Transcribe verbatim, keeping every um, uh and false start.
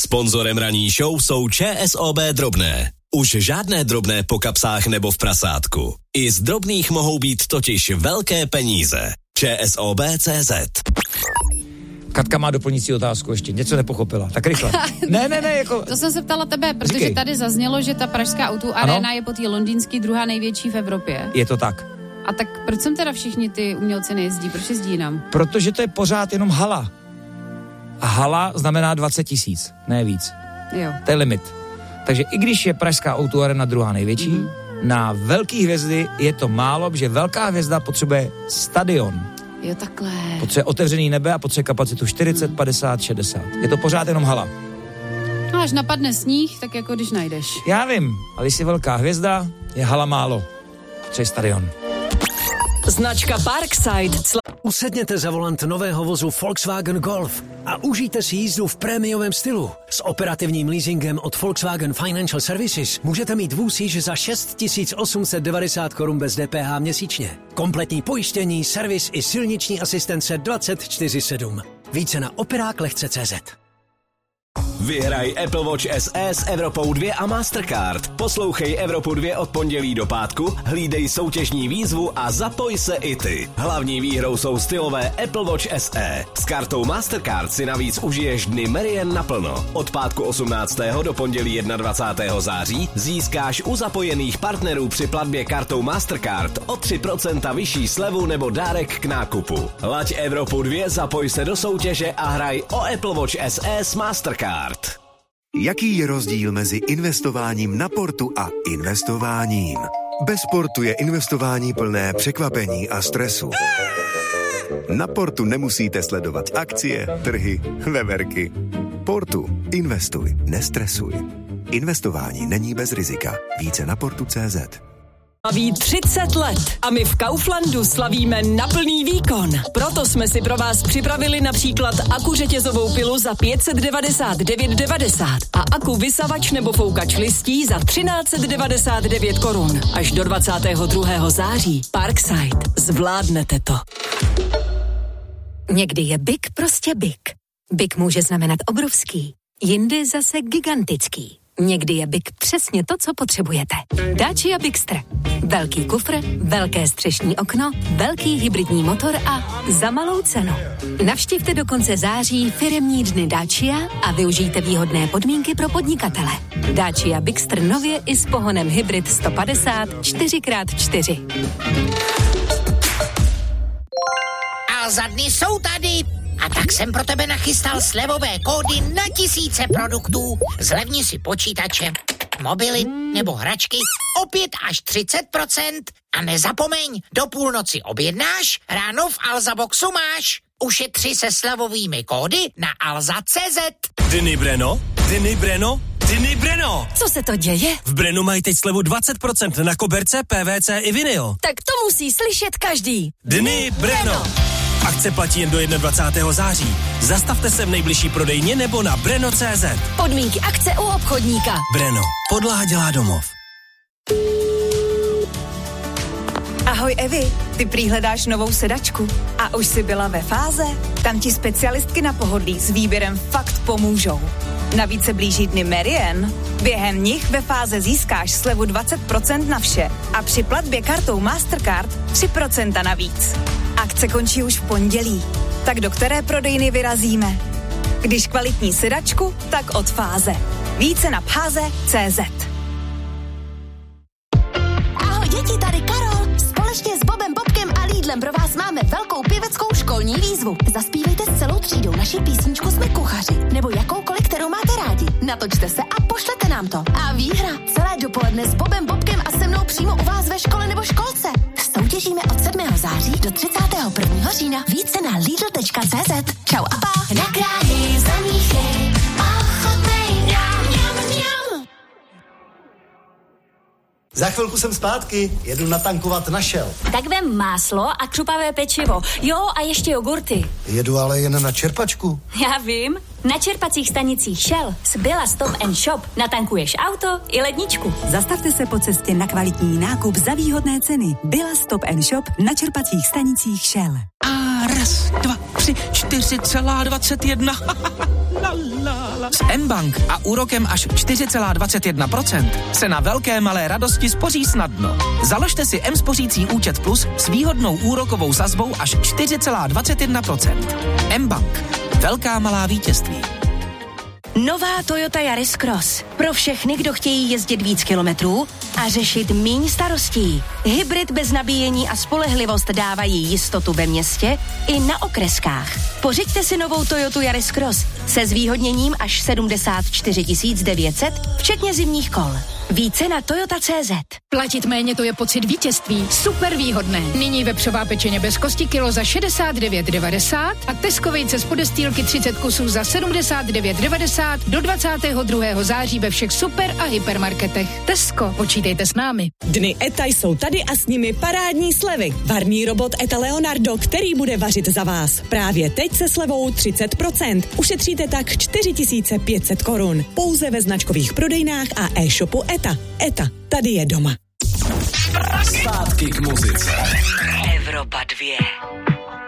Sponzorem ranní show jsou ČSOB Drobné. Už žádné drobné po kapsách nebo v prasátku. I z drobných mohou být totiž velké peníze. ČSOB tečka cé zet. Katka má doplňující otázku ještě. Něco nepochopila. Tak rychle. Ne, ne, ne, jako... To jsem se ptala tebe, protože Říkej. tady zaznělo, že ta pražská O dva Arena je po té londýnský druhá největší v Evropě. Je to tak. A tak proč sem teda všichni ty umělci nejezdí? Proč jezdí nám? Protože to je pořád jenom hala. A hala znamená dvacet tisíc, ne víc. Jo. To je limit. Takže i když je pražská O dva Arena druhá největší, mm. na velký hvězdy je to málo, protože velká hvězda potřebuje stadion. Jo, takhle. Potřebuje otevřený nebe a potřebuje kapacitu čtyřicet, padesát, šedesát. Je to pořád jenom hala. No, až napadne sníh, tak jako když najdeš. Já vím, ale když jsi velká hvězda, je hala málo. Potřebuje stadion. Značka Parkside. Cl- Usedněte za volant nového vozu Volkswagen Golf a užijte si jízdu v prémiovém stylu. S operativním leasingem od Volkswagen Financial Services můžete mít vůz již za šest tisíc osm set devadesát korun bez D P H měsíčně. Kompletní pojištění, servis i silniční asistence dvacet čtyři sedm. Více na operák lehce tečka cé zet. Vyhraj Apple Watch S E s Evropou dva a Mastercard. Poslouchej Evropu dva od pondělí do pátku, hlídej soutěžní výzvu a zapoj se i ty. Hlavní výhrou jsou stylové Apple Watch S E. S kartou Mastercard si navíc užiješ dny Merian naplno. Od pátku osmnáctého do pondělí dvacátého prvního září získáš u zapojených partnerů při platbě kartou Mastercard o tři procenta vyšší slevu nebo dárek k nákupu. Laď Evropu dva, zapoj se do soutěže a hraj o Apple Watch S E s Mastercard. Jaký je rozdíl mezi investováním na portu a investováním? Bez portu je investování plné překvapení a stresu. Na portu nemusíte sledovat akcie, trhy, veverky. Portu. Investuj, nestresuj. Investování není bez rizika. Více na portu tečka cé zet. Slaví třicet let a my v Kauflandu slavíme na plný výkon. Proto jsme si pro vás připravili například akuřetězovou pilu za pět set devadesát devět devadesát a aku vysavač nebo foukač listí za třináct set devadesát devět korun. Až do dvacátého druhého září. Parkside. Zvládnete to. Někdy je big prostě big. Big může znamenat obrovský, jindy zase gigantický. Někdy je Big přesně to, co potřebujete. Dacia Bigster. Velký kufr, velké střešní okno, velký hybridní motor a za malou cenu. Navštivte do konce září firemní dny Dacia a využijte výhodné podmínky pro podnikatele. Dacia Bigster nově i s pohonem hybrid sto padesát čtyři krát čtyři. A za dny jsou tady. A tak jsem pro tebe nachystal slevové kódy na tisíce produktů. Zlevni si počítače, mobily nebo hračky o pět až třicet procent. A nezapomeň, do půlnoci objednáš, ráno v Alza Boxu máš. Ušetři se slevovými kódy na alza tečka cé zet. Dny Breno, Dny Breno, Dny Breno. Co se to děje? V Brenu mají teď slevu dvacet procent na koberce, P V C i vinyl. Tak to musí slyšet každý. Dny Breno. Akce platí jen do dvacátého prvního září. Zastavte se v nejbližší prodejně nebo na breno tečka cé zet. Podmínky akce u obchodníka. Breno. Podlaha dělá domov. Ahoj Evi, ty prý hledáš novou sedačku. A už jsi byla ve Fáze? Tam ti specialistky na pohodlí s výběrem fakt pomůžou. Navíc se blíží dny Merian. Během nich ve Fáze získáš slevu dvacet procent na vše a při platbě kartou Mastercard tři procenta navíc. Akce končí už v pondělí. Tak do které prodejny vyrazíme? Když kvalitní sedačku, tak od Fáze. Více na pháze tečka cé zet. Ahoj děti, tady Karol. Společně s Bobem, Bobkem a Lidlem pro vás máme velkou pěveckou školní výzvu. Zaspívejte s celou třídou naši písničku Jsme kuchaři, nebo jakoukoliv, kterou máte rádi. Natočte se a pošlete nám to. A výhra celé dopoledne s Bobem, Bobkem a se mnou přímo u vás ve škole nebo školce. Soutěžíme od sedmého září do třicátého prvního října. Více na lidl tečka cé zet. Čau a pa. Na kráji za míchy, ochotnej, mňam, mňam, mňam. Za chvilku jsem zpátky, jedu natankovat na Shell. Tak vem máslo a křupavé pečivo. Jo, a ještě jogurty. Jedu ale jen na čerpačku. Já vím, Na čerpacích stanicích Shell s Billa Stop and Shop natankuješ auto i ledničku. Zastavte se po cestě na kvalitní nákup za výhodné ceny. Billa Stop and Shop na čerpacích stanicích Shell. A raz, dva, tři, čtyři celá dvacet jedna. La, la, la. S M-Bank a úrokem až čtyři celá dvacet jedna procenta se na velké malé radosti spoří snadno. Založte si M-spořící účet Plus s výhodnou úrokovou sazbou až čtyři celá dvacet jedna procenta. M-Bank. Velká malá vítězství. Nová Toyota Yaris Cross. Pro všechny, kdo chtějí jezdit víc kilometrů a řešit míň starostí. Hybrid bez nabíjení a spolehlivost dávají jistotu ve městě i na okreskách. Pořiďte si novou Toyotu Yaris Cross se zvýhodněním až sedmdesát čtyři tisíc devět set, včetně zimních kol. Více na Toyota tečka cé zet. Platit méně, to je pocit vítězství. Super výhodné. Nyní vepřová pečeně bez kosti kilo za šedesát devět devadesát a Tesco vejce z podestýlky třicet kusů za sedmdesát devět devadesát do dvacátého druhého září ve všech super a hypermarketech. Tesco, počítejte s námi. Dny ETA jsou tady a s nimi parádní slevy. Varný robot ETA Leonardo, který bude vařit za vás. Právě teď se slevou třicet procent. Ušetříte tak čtyři tisíce pět set korun. Pouze ve značkových prodejnách a e-shopu ETA. ETA, tady je doma. Zpátky k muzice. Evropa dvě.